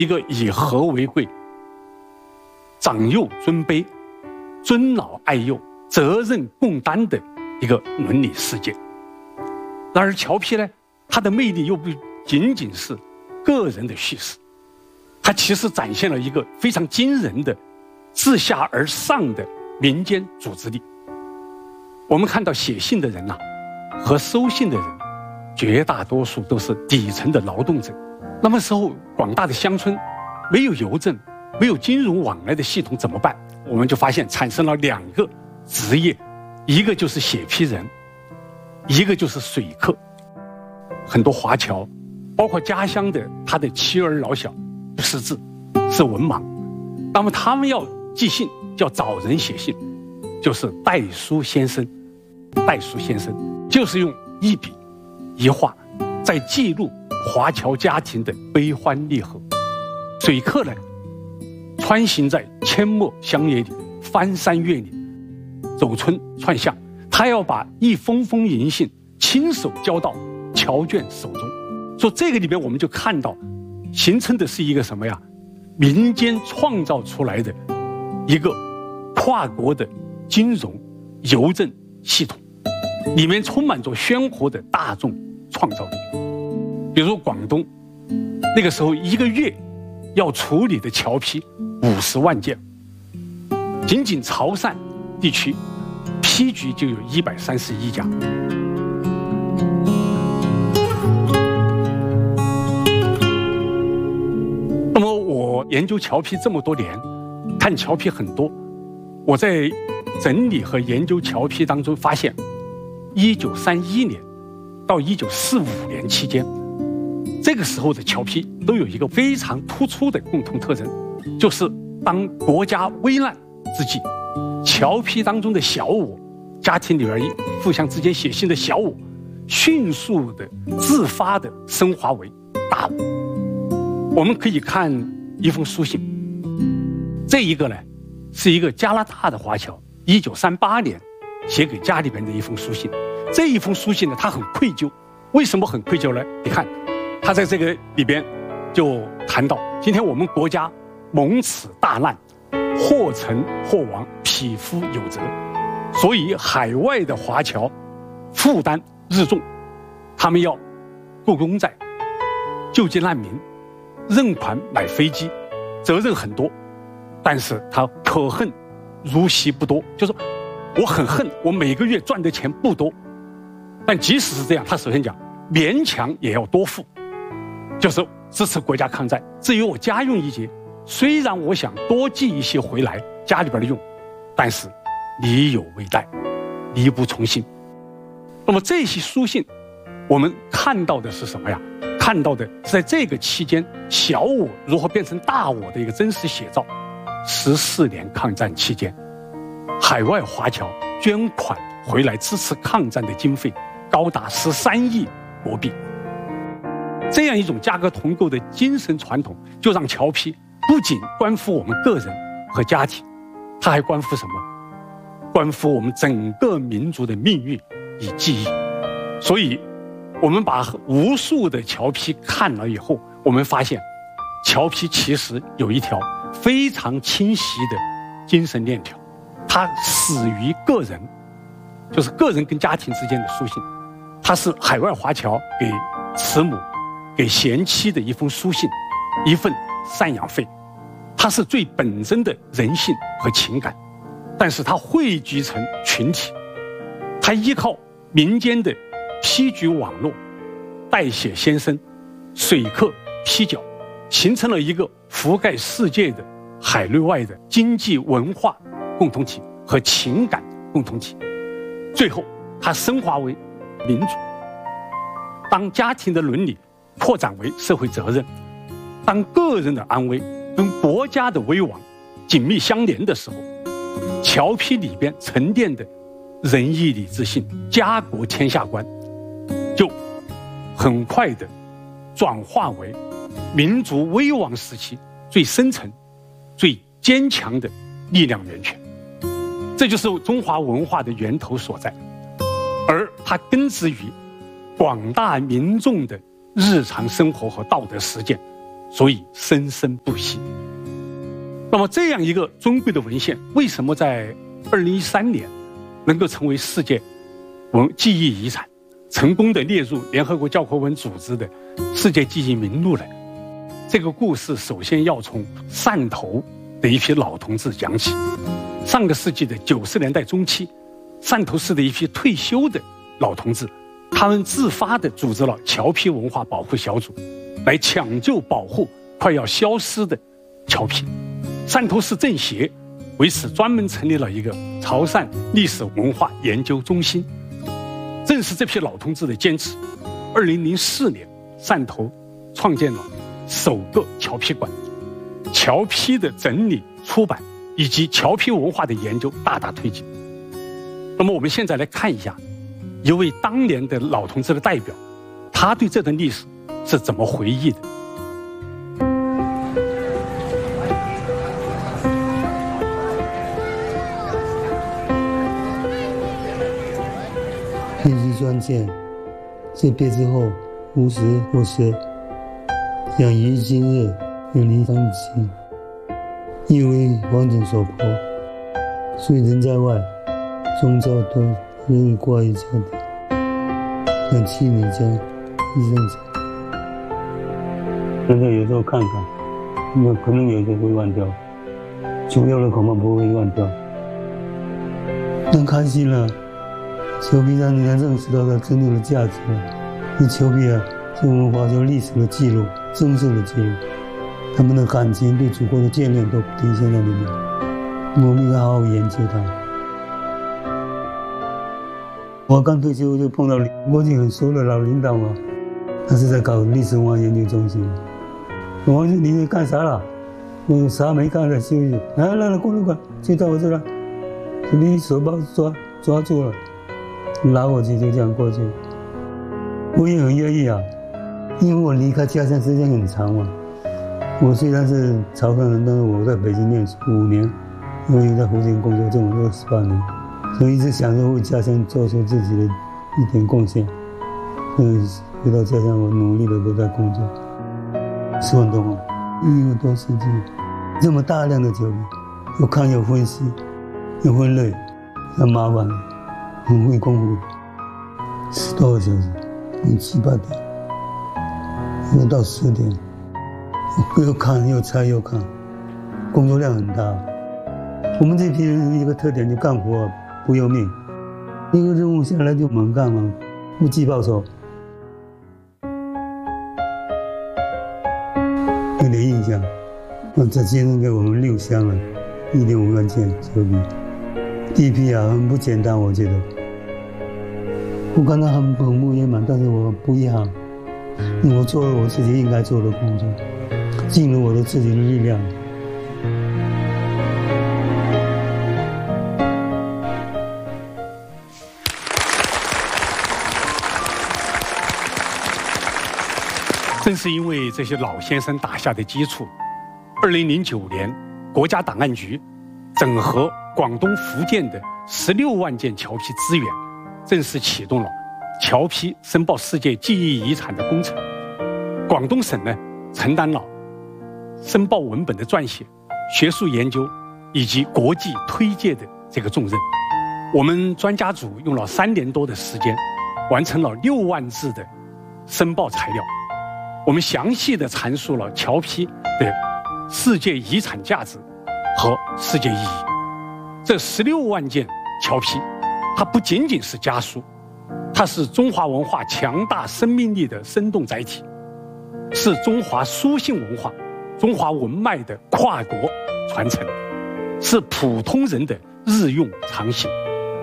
一个以和为贵、长幼尊卑、尊老爱幼、责任共担的一个伦理世界。然而乔皮呢，它的魅力又不仅仅是个人的叙事，它其实展现了一个非常惊人的自下而上的民间组织力。我们看到写信的人和收信的人，绝大多数都是底层的劳动者。那么时候广大的乡村没有邮政，没有金融往来的系统怎么办？我们就发现产生了两个职业，一个就是写批人，一个就是水客。很多华侨，包括家乡的他的妻儿老小不识字，是文盲，那么他们要寄信，要找人写信，就是代书先生。代书先生就是用一笔一画在记录华侨家庭的悲欢离合。水客呢，穿行在阡陌乡野里，翻山越岭，走村串巷，他要把一封封银信亲手交到侨眷手中。所以这个里边我们就看到形成的是一个什么呀？民间创造出来的一个跨国的金融邮政系统，里面充满着鲜活的大众创造力。比如说广东那个时候一个月要处理的侨批50万件，仅仅潮汕地区批局就有131家。那么我研究侨批这么多年，看侨批很多，我在整理和研究侨批当中发现，1931年到1945年期间，这个时候的侨批都有一个非常突出的共同特征，就是当国家危难之际，侨批当中的小我，家庭里边互相之间写信的小我，迅速的自发的升华为大我。我们可以看一封书信，这一个呢是一个加拿大的华侨1938年写给家里边的一封书信。这一封书信呢，他很愧疚。为什么很愧疚呢？你看他在这个里边就谈到，今天我们国家蒙此大难，或成或亡，匹夫有责，所以海外的华侨负担日重，他们要雇公债、救济难民、认款买飞机，责任很多。但是他可恨如惜不多，就是我很恨我每个月赚的钱不多，但即使是这样，他首先讲勉强也要多付，就是支持国家抗战。至于我家用一节，虽然我想多寄一些回来家里边的用，但是力有未逮，力不从心。那么这些书信我们看到的是什么呀？看到的是在这个期间小我如何变成大我的一个真实写照。14年抗战期间，海外华侨捐款回来支持抗战的经费高达13亿国币。这样一种价格同构的精神传统，就让侨批不仅关乎我们个人和家庭，它还关乎什么？关乎我们整个民族的命运与记忆。所以我们把无数的侨批看了以后，我们发现侨批其实有一条非常清晰的精神链条，它始于个人，就是个人跟家庭之间的书信，它是海外华侨给慈母、给贤妻的一封书信，一份赡养费，它是最本真的人性和情感，但是它汇聚成群体，它依靠民间的批局网络、代写先生、水客批角，形成了一个覆盖世界的海内外的经济文化共同体和情感共同体。最后它升华为民主。当家庭的伦理扩展为社会责任，当个人的安危跟国家的危亡紧密相连的时候，侨批里边沉淀的仁义礼智信、家国天下观，就很快的转化为民族危亡时期最深层、最坚强的力量源泉。这就是中华文化的源头所在，而它根植于广大民众的日常生活和道德实践， 所以生生不息。那么这样一个尊贵的文献，为什么在2013年能够成为世界记忆遗产，成功的列入联合国教科文组织的世界记忆名录呢？这个故事首先要从汕头的一批老同志讲起。上个世纪的90年代中期，汕头市的一批退休的老同志，他们自发地组织了侨批文化保护小组，来抢救保护快要消失的侨批。汕头市政协为此专门成立了一个潮汕历史文化研究中心。正是这批老同志的坚持，2004年汕头创建了首个侨批馆，侨批的整理出版以及侨批文化的研究大大推进。那么我们现在来看一下一位当年的老同志的代表，他对这段历史是怎么回忆的。 日日专见，这辈子后无时不舍，想于今日远离乡亲，因为黄景所迫，所以人在外，终朝都容易挂于家底，想气你家一生长。现在有时候看看，那可能有时候会忘掉，主要的恐怕不会忘掉。能开心了。侨批让人家认识到它真正的价值了。这侨批啊，是我们华侨历史的记录，真正的记录。他们的感情、对祖国的眷恋都体现在里面。我们应该好好研究它。我刚退休就碰到过去很熟的老领导嘛，他是在搞历史文化研究中心。我说你在干啥了？我啥没干，在休息。来，过来，就到我这了。你手把抓住了。拉过去就这样过去，我也很愿意啊，因为我离开家乡时间很长嘛。我虽然是潮汕人，但是我在北京念书5年，因为在福建工作这么28年，所以一直想着为家乡做出自己的一点贡献。回到家乡，我努力的都在工作。10万多1个多世纪，这么大量的侨批，又看又分析，又分类，很麻烦。很费功夫，10多个小时，从7、8点，又到10点，又看又猜又看，工作量很大。我们这批人一个特点就干活不要命，一个任务下来就猛干嘛，不计报酬。有点印象，这接送给我们6箱了，1.5万件侨批。第一批啊，很不简单，我觉得。我感到很不圆满，但是我不遗憾，因为我做了我自己应该做的工作，尽了我的自己的力量。 正是因为这些老先生打下的基础，2009年，国家档案局整合广东、福建的16万件侨批资源，正式启动了侨批申报世界记忆遗产的工程。广东省呢，承担了申报文本的撰写、学术研究以及国际推介的这个重任。我们专家组用了3年多的时间，完成了6万字的申报材料。我们详细地阐述了侨批的世界遗产价值和世界意义。这16万件侨批，它不仅仅是家书，它是中华文化强大生命力的生动载体，是中华书信文化、中华文脉的跨国传承，是普通人的日用常新。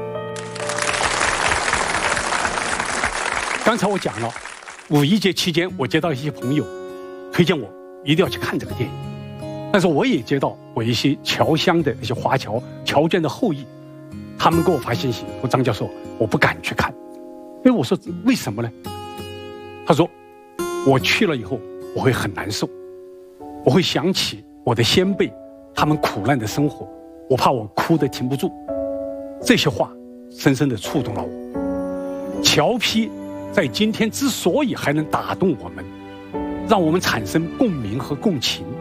刚才我讲了，5·1节期间，我接到一些朋友推荐我一定要去看这个电影，但是我也接到我一些侨乡的那些华侨侨眷的后裔，他们给我发信息说：“张教授，我不敢去看。”因为我说为什么呢？他说我去了以后我会很难受，我会想起我的先辈他们苦难的生活，我怕我哭得停不住。这些话深深地触动了我。侨批在今天之所以还能打动我们， 让我们产生共鸣和共情。